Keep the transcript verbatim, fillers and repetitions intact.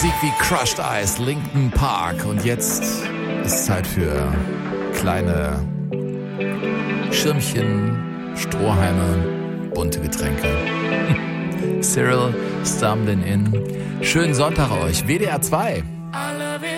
Musik wie Crushed Ice, Linkin Park. Und jetzt ist Zeit für kleine Schirmchen, Strohhalme, bunte Getränke. Cyril Stumblin' In. Schönen Sonntag euch. W D R zwei.